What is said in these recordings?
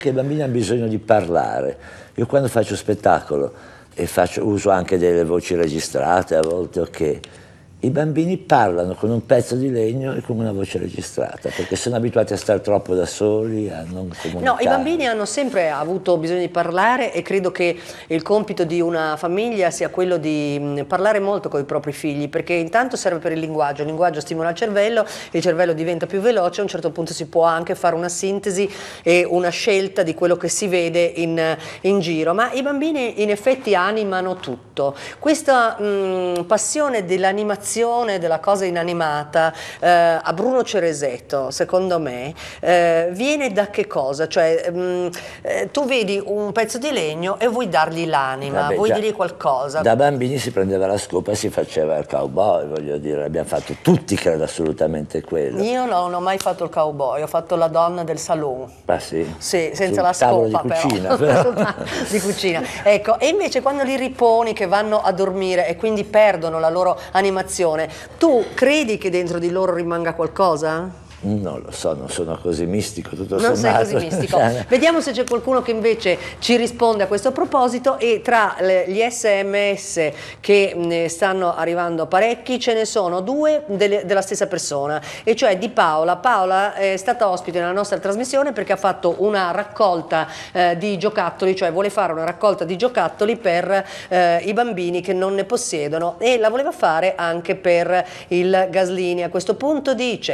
Che i bambini hanno bisogno di parlare. Io quando faccio spettacolo e uso anche delle voci registrate a volte, ok, i bambini parlano con un pezzo di legno e con una voce registrata, perché sono abituati a stare troppo da soli, a non comunicare. No, i bambini hanno sempre avuto bisogno di parlare e credo che il compito di una famiglia sia quello di parlare molto con i propri figli, perché intanto serve per il linguaggio stimola il cervello diventa più veloce, a un certo punto si può anche fare una sintesi e una scelta di quello che si vede in giro, ma i bambini in effetti animano tutto. Questa passione dell'animazione, della cosa inanimata, a Bruno Ceresetto, secondo me, viene da che cosa? Cioè, tu vedi un pezzo di legno e vuoi dargli l'anima, vuoi dirgli qualcosa. Da bambini si prendeva la scopa e si faceva il cowboy, voglio dire, abbiamo fatto tutti, credo, assolutamente quello. Io non ho mai fatto il cowboy, ho fatto la donna del saloon. Ah sì? Sì, senza la scopa di cucina, però. Di cucina. Ecco, e invece quando li riponi che vanno a dormire e quindi perdono la loro animazione, tu credi che dentro di loro rimanga qualcosa? Non lo so, non sono così mistico, tutto non sommato. sei così mistico. Vediamo se c'è qualcuno che invece ci risponde a questo proposito, e tra gli SMS che ne stanno arrivando parecchi ce ne sono due della stessa persona, e cioè di Paola. Paola è stata ospite nella nostra trasmissione perché ha fatto una raccolta di giocattoli, cioè vuole fare una raccolta di giocattoli per i bambini che non ne possiedono, e la voleva fare anche per il Gaslini. A questo punto dice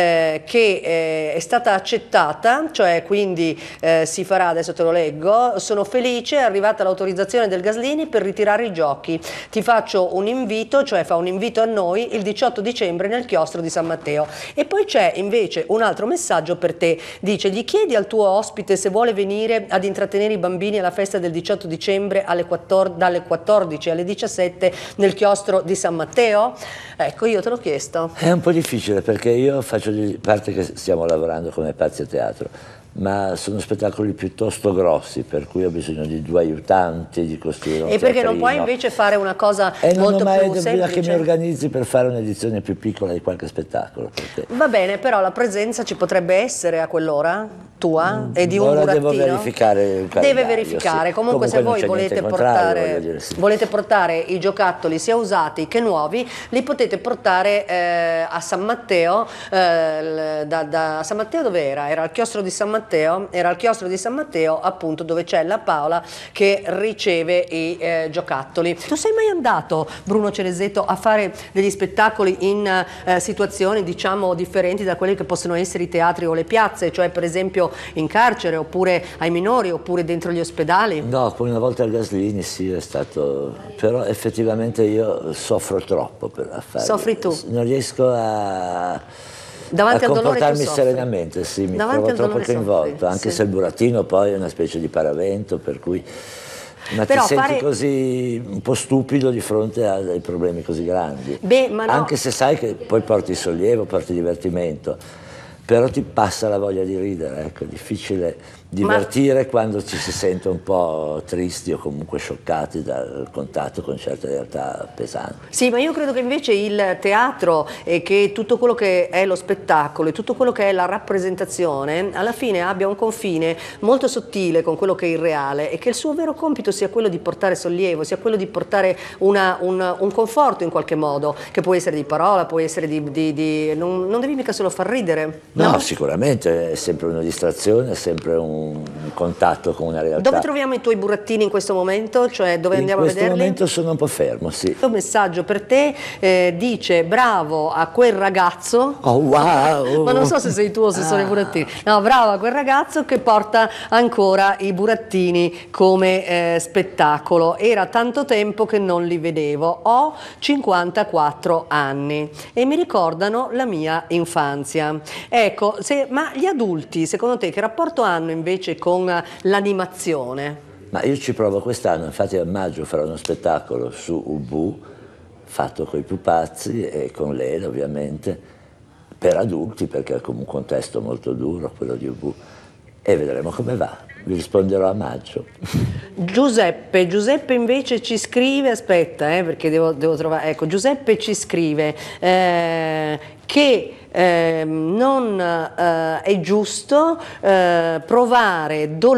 che è stata accettata, cioè quindi si farà, adesso te lo leggo: sono felice, è arrivata l'autorizzazione del Gaslini per ritirare i giochi, ti faccio un invito, cioè fa un invito a noi il 18 dicembre nel chiostro di San Matteo. E poi c'è invece un altro messaggio per te, dice: gli chiedi al tuo ospite se vuole venire ad intrattenere i bambini alla festa del 18 dicembre dalle 14 alle 17 nel chiostro di San Matteo? Ecco, io te l'ho chiesto. È un po' difficile perché io faccio a parte che stiamo lavorando come pazzi a teatro, ma sono spettacoli piuttosto grossi, per cui ho bisogno di due aiutanti, di costruire un teatrino. E perché non puoi invece fare una cosa molto più semplice? Che mi organizzi per fare un'edizione più piccola di qualche spettacolo. Perché... Va bene, però la presenza ci potrebbe essere a quell'ora tua e di un burattino? Devo verificare il calendario. Deve verificare, sì. Comunque se voi volete portare i giocattoli sia usati che nuovi, li potete portare a San Matteo, da San Matteo dove era? Era al chiostro di San Matteo. Era al chiostro di San Matteo, appunto, dove c'è la Paola che riceve i giocattoli. Tu sei mai andato, Bruno Ceresetto, a fare degli spettacoli in situazioni diciamo differenti da quelle che possono essere i teatri o le piazze, cioè per esempio in carcere, oppure ai minori, oppure dentro gli ospedali? No, come una volta al Gaslini sì, è stato, però effettivamente io soffro troppo per fare. Soffri tu? Non riesco a comportarmi serenamente, sì, mi trovo troppo coinvolto, anche se il burattino poi è una specie di paravento, per cui ti senti così un po' stupido di fronte a dei problemi così grandi. Anche se sai che poi porti sollievo, porti divertimento, però ti passa la voglia di ridere, ecco, è difficile divertire quando ci si sente un po' tristi o comunque scioccati dal contatto con certe realtà pesanti. Sì, ma io credo che invece il teatro e che tutto quello che è lo spettacolo e tutto quello che è la rappresentazione alla fine abbia un confine molto sottile con quello che è il reale, e che il suo vero compito sia quello di portare sollievo, sia quello di portare un conforto in qualche modo, che può essere di parola, può essere non devi mica solo far ridere. No, sicuramente è sempre una distrazione, è sempre un contatto con una realtà. Dove troviamo i tuoi burattini in questo momento? Cioè dove andiamo a vederli? In questo momento sono un po' fermo, sì. Un messaggio per te, dice: bravo a quel ragazzo. Oh wow! Ma non so se sei tu o se sono i burattini. No, bravo a quel ragazzo che porta ancora i burattini come spettacolo. Era tanto tempo che non li vedevo. Ho 54 anni e mi ricordano la mia infanzia. Ecco, ma gli adulti, secondo te, che rapporto hanno invece con l'animazione? Ma io ci provo quest'anno, infatti a maggio farò uno spettacolo su Ubu, fatto con i pupazzi e con Lele ovviamente, per adulti, perché è comunque un contesto molto duro quello di Ubu, e vedremo come va. Vi risponderò a maggio. Giuseppe invece ci scrive, aspetta perché devo trovare, ecco, Giuseppe ci scrive che non è giusto provare dolore